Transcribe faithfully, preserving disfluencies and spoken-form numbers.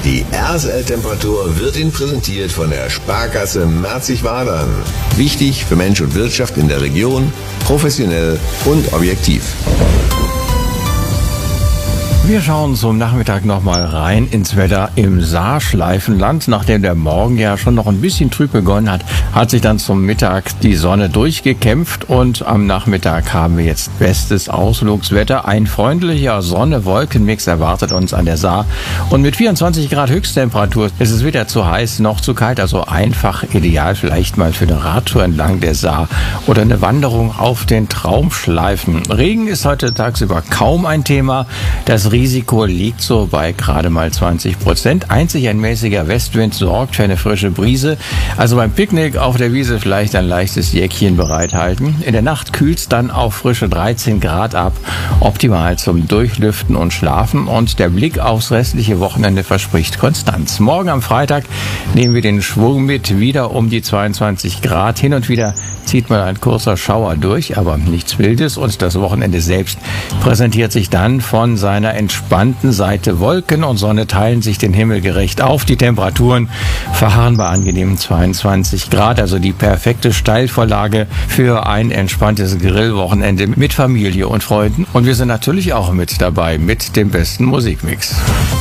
Die R S L-Temperatur wird Ihnen präsentiert von der Sparkasse Merzig-Wadern. Wichtig für Mensch und Wirtschaft in der Region, professionell und objektiv. Wir schauen zum Nachmittag nochmal rein ins Wetter im Saarschleifenland. Nachdem der Morgen ja schon noch ein bisschen trüb begonnen hat, hat sich dann zum Mittag die Sonne durchgekämpft und am Nachmittag haben wir jetzt bestes Ausflugswetter. Ein freundlicher Sonne-Wolken-Mix erwartet uns an der Saar und mit vierundzwanzig Grad Höchsttemperatur ist es weder zu heiß noch zu kalt, also einfach ideal vielleicht mal für eine Radtour entlang der Saar oder eine Wanderung auf den Traumschleifen. Regen ist heute tagsüber kaum ein Thema. Das Risiko liegt so bei gerade mal zwanzig Prozent. Einzig ein mäßiger Westwind sorgt für eine frische Brise. Also beim Picknick auf der Wiese vielleicht ein leichtes Jäckchen bereithalten. In der Nacht kühlt es dann auf frische dreizehn Grad ab. Optimal zum Durchlüften und Schlafen. Und der Blick aufs restliche Wochenende verspricht Konstanz. Morgen am Freitag nehmen wir den Schwung mit. Wieder um die zweiundzwanzig Grad. Hin und wieder zieht mal ein kurzer Schauer durch, aber nichts Wildes. Und das Wochenende selbst präsentiert sich dann von seiner entspannten Seite. Wolken und Sonne teilen sich den Himmel gerecht auf. Die Temperaturen verharren bei angenehmen zweiundzwanzig Grad, also die perfekte Steilvorlage für ein entspanntes Grillwochenende mit Familie und Freunden. Und wir sind natürlich auch mit dabei mit dem besten Musikmix.